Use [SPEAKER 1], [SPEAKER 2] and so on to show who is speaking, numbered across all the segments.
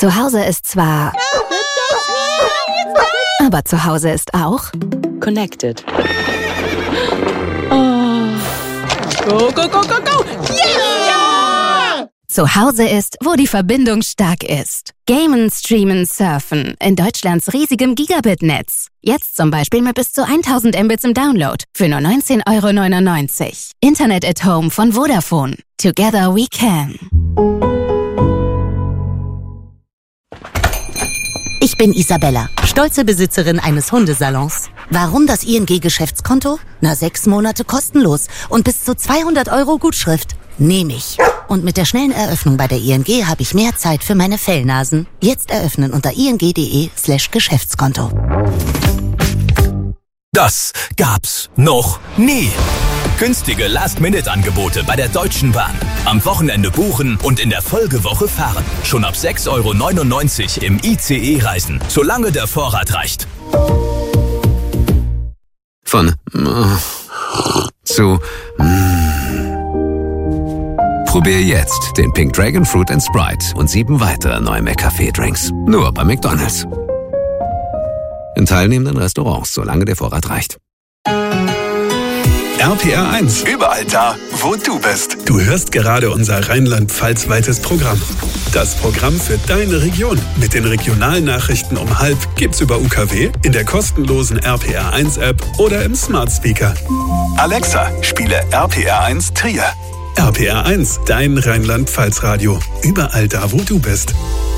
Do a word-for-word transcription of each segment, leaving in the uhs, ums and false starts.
[SPEAKER 1] Zu Hause ist zwar... Aber zu Hause ist auch...
[SPEAKER 2] Connected.
[SPEAKER 3] Oh. Go, go, go, go, go! Yeah!
[SPEAKER 1] Zu Hause ist, wo die Verbindung stark ist. Gamen, streamen, surfen. In Deutschlands riesigem Gigabit-Netz. Jetzt zum Beispiel mit bis zu tausend Mbits im Download. Für nur neunzehn Euro neunundneunzig. Internet at Home von Vodafone. Together we can.
[SPEAKER 4] Ich bin Isabella, stolze Besitzerin eines Hundesalons. Warum das I N G-Geschäftskonto? Na, sechs Monate kostenlos und bis zu zweihundert Euro Gutschrift. Nehme ich. Und mit der schnellen Eröffnung bei der I N G habe ich mehr Zeit für meine Fellnasen. Jetzt eröffnen unter ing.de slash Geschäftskonto.
[SPEAKER 5] Das gab's noch nie. Günstige Last-Minute-Angebote bei der Deutschen Bahn. Am Wochenende buchen und in der Folgewoche fahren. Schon ab sechs Euro neunundneunzig im I C E-Reisen, solange der Vorrat reicht.
[SPEAKER 6] Von äh, zu äh. Probier jetzt den Pink Dragon Fruit and Sprite und sieben weitere neue McCafé-Drinks. Nur bei McDonald's. In teilnehmenden Restaurants, solange der Vorrat reicht.
[SPEAKER 7] R P R eins. Überall da, wo du bist. Du hörst gerade unser Rheinland-Pfalz-weites Programm. Das Programm für deine Region. Mit den regionalen Nachrichten um halb gibt's über U K W, in der kostenlosen R P R eins App oder im Smart Speaker. Alexa, spiele R P R eins Trier. R P R eins, dein Rheinland-Pfalz-Radio. Überall da, wo du bist.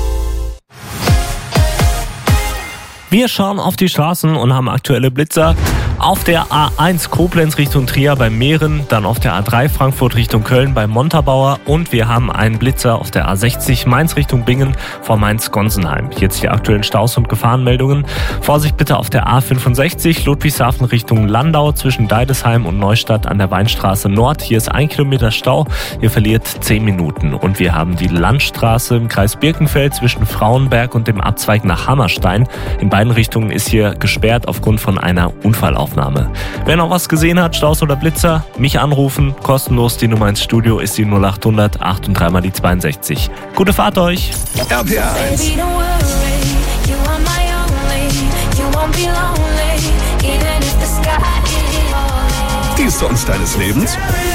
[SPEAKER 8] Wir schauen auf die Straßen und haben aktuelle Blitzer. Auf der A eins Koblenz Richtung Trier bei Mehren, dann auf der A drei Frankfurt Richtung Köln bei Montabaur und wir haben einen Blitzer auf der A sechzig Mainz Richtung Bingen vor Mainz-Gonsenheim. Jetzt die aktuellen Staus und Gefahrenmeldungen. Vorsicht bitte auf der A fünfundsechzig Ludwigshafen Richtung Landau zwischen Deidesheim und Neustadt an der Weinstraße Nord. Hier ist ein Kilometer Stau, ihr verliert zehn Minuten. Und wir haben die Landstraße im Kreis Birkenfeld zwischen Frauenberg und dem Abzweig nach Hammerstein. In beiden Richtungen ist hier gesperrt aufgrund von einer Unfallaufnahme. Wer noch was gesehen hat, Staus oder Blitzer, mich anrufen, kostenlos. Die Nummer ins Studio ist die null acht hundert acht und drei mal die zweiundsechzig. Gute Fahrt euch!
[SPEAKER 7] R P R eins. Die Songs deines Lebens?